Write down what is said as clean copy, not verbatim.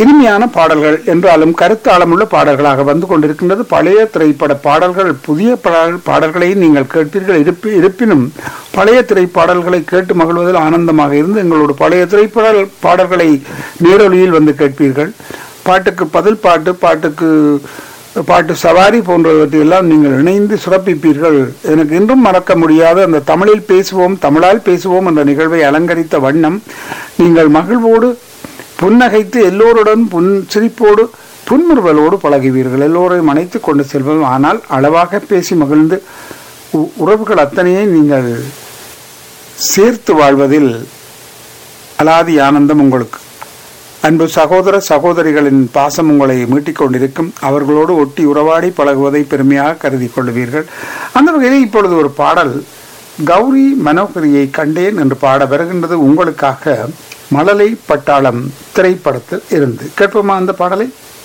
இனிமையான பாடல்கள் என்றாலும் கருத்தாளமுள்ள பாடல்களாக வந்து கொண்டிருக்கின்றது. பழைய திரைப்பட பாடல்கள், புதிய பாடல்களை நீங்கள் கேட்பீர்கள். இருப்பினும் பழைய திரைப்பாடல்களை கேட்டு மகிழ்வதில் ஆனந்தமாக இருந்து எங்களோட பழைய பாடல்களை நேரொலியில் வந்து கேட்பீர்கள். பாட்டுக்கு பதில் பாட்டு, பாட்டு சவாரி போன்றவற்றையெல்லாம் நீங்கள் இணைந்து சிறப்பிப்பீர்கள். எனக்கு இன்றும் மறக்க முடியாத அந்த தமிழில் பேசுவோம், தமிழால் பேசுவோம் என்ற நிகழ்வை அலங்கரித்த வண்ணம் நீங்கள் மகிழ்வோடு புன்னகைத்து எல்லோருடன் சிரிப்போடு புன்முறுவலோடு பழகுவீர்கள். எல்லோரையும் அணைத்துக் கொண்டு செல்வோம். ஆனால் அளவாக பேசி மகிழ்ந்து உறவுகள் அத்தனையை நீங்கள் சேர்த்து வாழ்வதில் அலாதி ஆனந்தம் உங்களுக்கு. அன்பு சகோதர சகோதரிகளின் பாசம் உங்களை மீட்டிக் கொண்டிருக்கும். அவர்களோடு ஒட்டி உறவாடி பழகுவதை பெருமையாக கருதி கொள்வீர்கள். அந்த வகையில் இப்பொழுது ஒரு பாடல், கௌரி மனோகரியை கண்டேன் என்று பாட வருகின்றது உங்களுக்காக. மழலை பட்டாளம் திரைப்படத்தில் இருந்து கேட்போமா அந்த பாடலை?